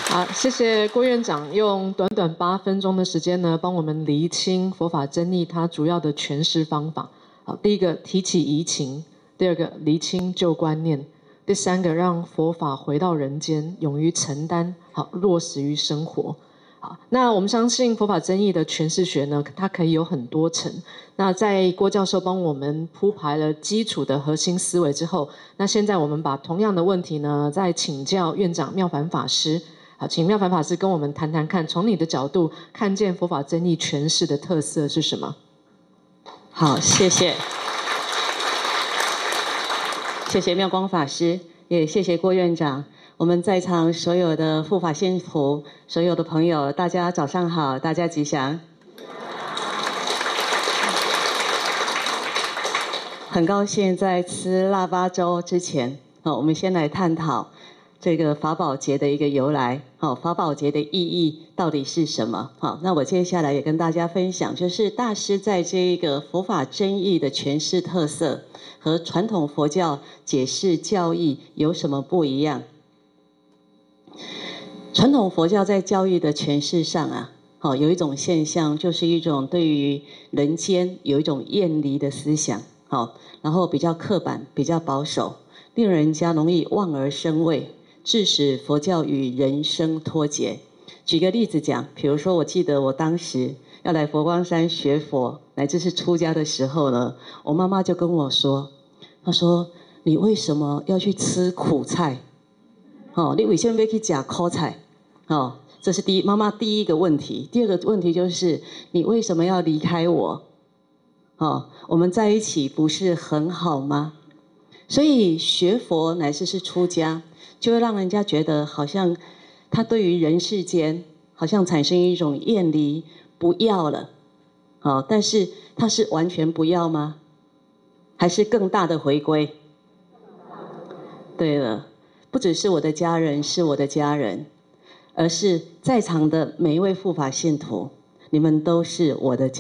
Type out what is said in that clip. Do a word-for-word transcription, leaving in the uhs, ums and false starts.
好，谢谢郭院长用短短八分钟的时间呢，帮我们厘清佛法真义它主要的诠释方法。好，第一个提起疑情，第二个厘清旧观念，第三个让佛法回到人间，勇于承担，好落实于生活。好，那我们相信佛法真义的诠释学呢，它可以有很多层。那在郭教授帮我们铺排了基础的核心思维之后，那现在我们把同样的问题呢，再请教院长妙凡法师。好，请妙凡法师跟我们谈谈看，从你的角度看见佛法真义诠释的特色是什么？ 好，谢谢，谢谢妙光法师，也谢谢郭院长。我们在场所有的护法信徒，所有的朋友，大家早上好，大家吉祥。很高兴在吃腊八粥之前，哦，我们先来探讨这个法宝节的一个由来，好，法宝节的意义到底是什么？好，那我接下来也跟大家分享，就是大师在这一个佛法真义的诠释特色和传统佛教解释教义有什么不一样？传统佛教在教义的诠释上啊，好，有一种现象，就是一种对于人间有一种厌离的思想，好，然后比较刻板，比较保守，令人家容易望而生畏。致使佛教与人生脱节。举个例子讲，比如说，我记得我当时要来佛光山学佛，乃至是出家的时候呢，我妈妈就跟我说：“她说你为什么要去吃苦菜？哦，你为什么要去吃苦菜？哦，这是第一，妈妈第一个问题。第二个问题就是你为什么要离开我？哦，我们在一起不是很好吗？所以学佛乃至是出家。”就会让人家觉得好像他对于人世间好像产生一种厌离，不要了，好，但是他是完全不要吗？还是更大的回归？对了，不只是我的家人是我的家人，而是在场的每一位护法信徒，你们都是我的家人。